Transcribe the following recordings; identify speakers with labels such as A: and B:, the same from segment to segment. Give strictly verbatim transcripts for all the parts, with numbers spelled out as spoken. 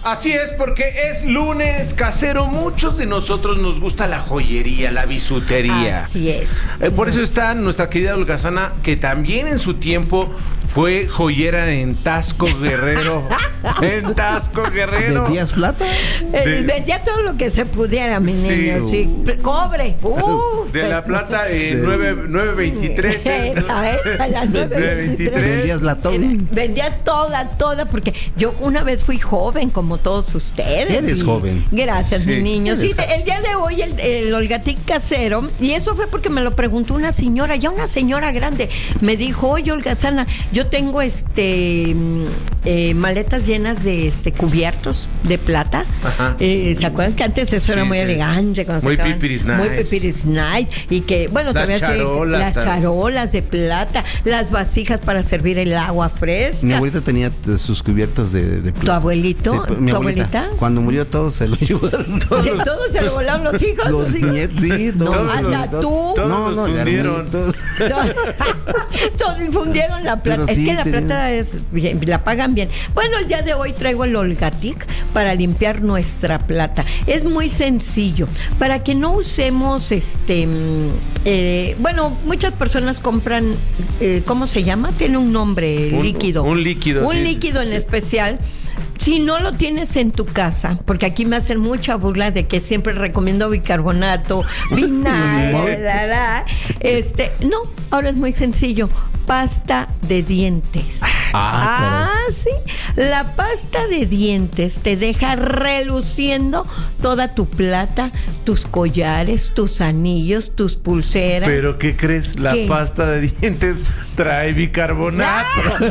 A: Así es, porque es lunes casero. Muchos de nosotros nos gusta la joyería, la bisutería.
B: Así es.
A: Eh, por eso está nuestra querida holgazana, que también en su tiempo fue joyera en Tasco Guerrero. En Tasco Guerrero.
C: ¿Vendías plata?
B: Eh,
A: De-
B: vendía todo lo que se pudiera, mi
A: Sí.
B: niño. Sí. Cobre. Uf.
A: De la plata en nueve veintitrés.
B: Esa, esa, la nueve veintitrés.
C: ¿Vendías latón?
B: Vendía toda, toda, porque yo una vez fui joven, como todos ustedes.
C: Eres
B: y-
C: joven.
B: Gracias,
A: Sí,
B: mi niño. Sí,
C: eres
B: el día de hoy el, el Olgatic casero, y eso fue porque me lo preguntó una señora, ya una señora grande, me dijo, oye, Holgazana, yo tengo este mm, eh, maletas llenas de este cubiertos de plata.
A: Ajá.
B: Eh, ¿Se acuerdan que antes eso
A: Sí,
B: era muy
A: sí.
B: elegante? Cuando
A: Muy
B: sacaban-
A: pipiris
B: Muy
A: nice.
B: pipiris nice. Y que, bueno,
A: Las
B: todavía sí,
A: charolas,
B: las
A: tal.
B: charolas de plata, las vasijas para servir el agua fresca.
C: Mi abuelita tenía eh, sus cubiertos de, de plata.
B: ¿Tu abuelito?
C: Sí, pero mi
B: ¿Tu
C: abuelita,
B: abuelita?
C: Cuando murió todo se lo llevaron.
B: De todos se lo volaron los hijos.
C: Los
B: los hijos.
C: nietos, sí,
B: No,
C: todos.
B: hasta
C: Todos-
B: tú.
A: Todos
C: No,
A: los
C: no, ya
A: fundieron.
C: todos.
B: Todos, todos infundieron la plata.
C: Pero
B: Es
C: sí,
B: que la
C: tenía-
B: plata es bien, la pagan bien. Bueno, el día de hoy traigo el Olgatic para limpiar nuestra plata. Es muy sencillo. Para que no usemos este mm, eh, bueno, muchas personas compran eh, ¿cómo se llama? Tiene un nombre,
A: Un-
B: líquido.
A: un líquido,
B: Un
A: sí,
B: líquido
A: sí,
B: en
A: sí.
B: especial. Si no lo tienes en tu casa, porque aquí me hacen mucha burla de que siempre recomiendo bicarbonato, vinagre, da, da, este, no, ahora es muy sencillo, pasta de dientes.
C: Ah,
B: Ah, sí, la pasta de dientes te deja reluciendo toda tu plata, tus collares, tus anillos, tus pulseras.
A: Pero ¿qué crees? La
B: ¿Qué?
A: pasta de dientes trae bicarbonato.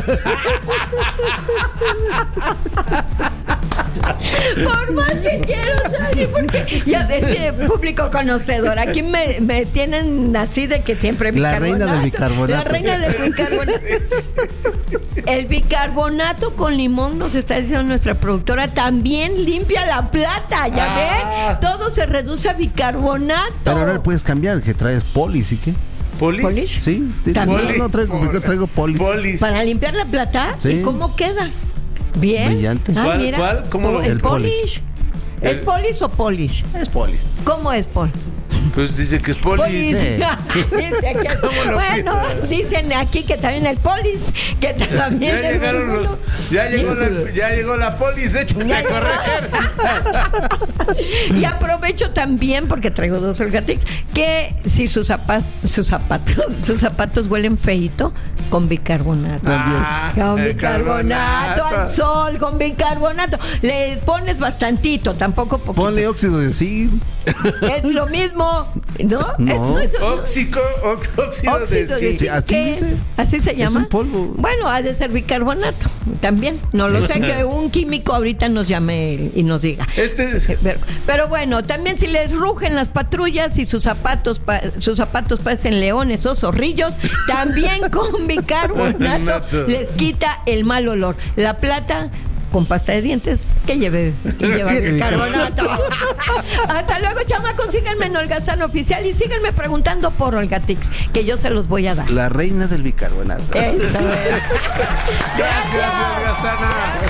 B: Por más que quiero salir, porque ya ves que público conocedor, aquí me, me tienen así de que siempre
C: La
B: bicarbonato.
C: reina del bicarbonato.
B: La reina del bicarbonato. El bicarbonato con limón, nos está diciendo nuestra productora, también limpia la plata, ¿ya
A: Ah.
B: ven? Todo se reduce a bicarbonato.
C: Pero ahora puedes cambiar, que traes polis y qué.
A: ¿Polis?
B: ¿Polish?
C: Sí, sí,
B: También.
C: no, no traigo, yo traigo polis.
A: Polis.
B: Para limpiar la plata,
C: Sí.
B: ¿y cómo queda? Bien.
C: Brillante.
B: Ah,
A: ¿Cuál,
B: mira.
A: cuál? ¿Cómo lo-
B: el,
C: El
B: polish.
C: polish.
B: ¿Es
A: El-
B: polish o polish?
A: Es polis.
B: ¿Cómo es Paul?
A: Pues dice que es polis.
B: Polis.
C: Sí.
B: Dice aquí-
A: ¿Cómo lo
B: bueno,
A: piensas?
B: dicen aquí que también el polis, que también
A: Ya
B: el
A: llegaron los,
B: burbulo.
A: ya llegó la, ya llegó la polis, échate
B: Ya
A: a
B: llegó.
A: correr.
B: Y aprovecho también, porque traigo dos Olgatics, que si sus zapatos, sus zapatos, sus zapatos huelen feito, con bicarbonato.
C: También.
A: Ah,
B: Con
A: el
B: bicarbonato,
A: carbonato.
B: al sol, con bicarbonato. Le pones bastantito, tampoco poquito.
C: Ponle óxido de zinc.
B: Es lo mismo, ¿no?
C: No.
B: Es- no,
A: Óxido, ó- óxido de
B: Óxido de
A: zinc.
B: zinc.
C: así
B: ¿Qué
C: dice.
B: es? ¿Así se llama?
C: un polvo.
B: Bueno, ha de ser bicarbonato también. No lo sé, que un químico ahorita nos llame y nos diga.
A: Este es-
B: Pero, pero bueno, también si les rugen las patrullas y sus zapatos pa- sus zapatos parecen leones o zorrillos, también con bicarbonato
A: Bicarbonato.
B: les quita el mal olor. La plata con pasta de dientes que lleve que lleva
C: Tiene
B: bicarbonato. Hasta luego, chamacos, síganme en Holgazán Oficial y síganme preguntando por Olgatix, que yo se los voy a dar.
C: La reina del bicarbonato.
B: Eso es.
A: Gracias, Holgazana.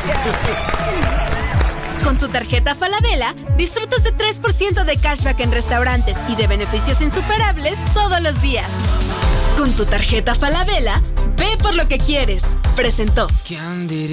D: Con tu tarjeta Falabella, disfrutas de tres por ciento de cashback en restaurantes y de beneficios insuperables todos los días. Con tu tarjeta Falabella, ve por lo que quieres. Presentó.